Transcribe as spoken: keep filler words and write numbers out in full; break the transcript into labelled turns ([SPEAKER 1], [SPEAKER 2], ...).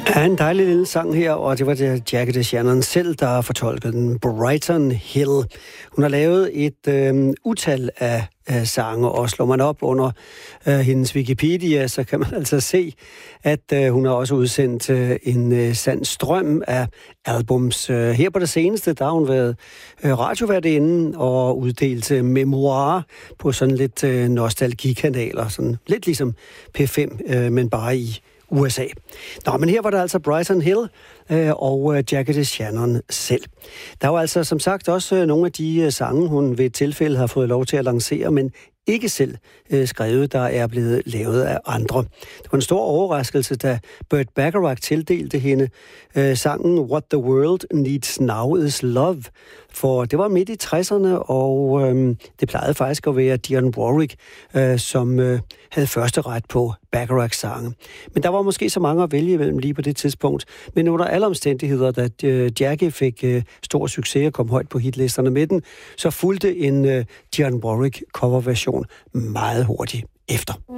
[SPEAKER 1] Ja, en dejlig lille sang her, og det var det Jackie DeShannon selv, der fortolkede den. Brighton Hill. Hun har lavet et øh, utal af øh, sange, og slår man op under øh, hendes Wikipedia, så kan man altså se, at øh, hun har også udsendt øh, en øh, sand strøm af albums. Øh, her på det seneste, der har hun været øh, radioværtinde og uddelt øh, memoirer på sådan lidt øh, nostalgikanaler, sådan lidt ligesom P fem, øh, men bare i U S A. Nå, men her var der altså Brighton Hill øh, og øh, Jackie DeShannon selv. Der var altså som sagt også øh, nogle af de øh, sange, hun ved et tilfælde har fået lov til at lancere, men ikke selv øh, skrevet, der er blevet lavet af andre. Det var en stor overraskelse, da Burt Bacharach tildelte hende øh, sangen What the World Needs Now is Love. For det var midt i tresserne, og øh, det plejede faktisk at være Dionne Warwick, øh, som øh, havde første ret på Bacharachs sange. Men der var måske så mange at vælge imellem lige på det tidspunkt. Men under alle omstændigheder, da øh, Jackie fik øh, stor succes og kom højt på hitlisterne med den, så fulgte en øh, Dionne Warwick coverversion meget hurtigt efter.